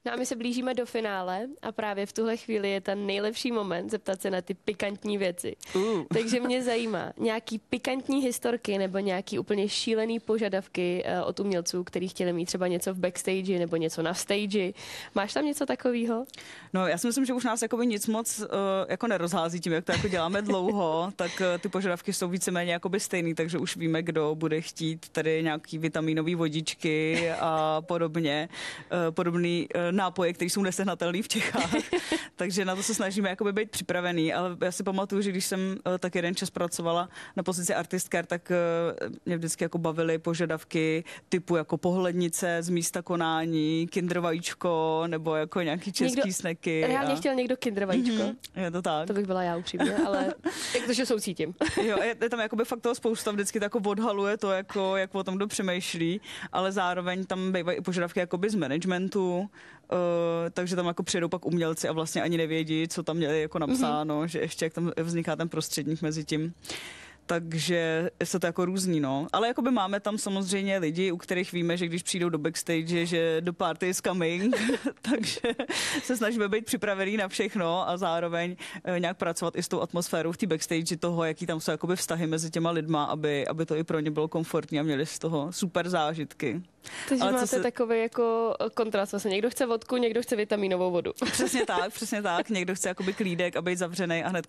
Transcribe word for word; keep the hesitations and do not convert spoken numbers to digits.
No a my se blížíme do finále a právě v tuhle chvíli je ten nejlepší moment zeptat se na ty pikantní věci. Uh. Takže mě zajímá nějaký pikantní historky nebo nějaký úplně šílený požadavky uh, od umělců, kteří chtěli mít třeba něco v backstage nebo něco na stage. Máš tam něco takového? No já si myslím, že už nás jakoby nic moc uh, jako nerozhází tím, jak to jako děláme dlouho, tak uh, ty požadavky jsou víceméně jakoby stejný, takže už víme, kdo bude chtít tady nějaký vitaminové vodičky a podobně, uh, podobný uh, nápoje, které jsou nesehnatelné v Čechách. Takže na to se snažíme jakoby být připravený, ale já si pamatuju, že když jsem uh, tak jeden čas pracovala na pozici artistkár, tak uh, mě vždycky jako bavily požadavky typu jako pohlednice z místa konání, kinder vajíčko nebo jako nějaký český někdo sneky. Reálně a... chtěl někdo kinder vajíčko? Mm-hmm, je to tak. To bych byla já upřímně, ale jakože soucítím. Jo, je, je tam jakoby fakt toho spousta, vždycky to jako odhaluje to, jako, jak o tom kdo přemýšlí, ale zároveň tam bývají i požadavky jakoby z managementu, uh, takže tam jako přijedou pak umělci a vlastně ani nevědí, co tam měli jako napsáno, mm-hmm. že ještě jak tam vzniká ten prostředník mezi tím. Takže se to jako různí, no. Ale jakoby máme tam samozřejmě lidi, u kterých víme, že když přijdou do backstage, že do party is coming, takže se snažíme být připravený na všechno a zároveň nějak pracovat i s tou atmosférou v té backstage toho, jaký tam jsou jakoby vztahy mezi těma lidma, aby, aby to i pro ně bylo komfortní a měli z toho super zážitky. Takže ale máte se... takový jako kontrast, vlastně někdo chce vodku, někdo chce vitaminovou vodu. Přesně tak, přesně tak. Někdo chce jakoby klídek a být zavřenej a hned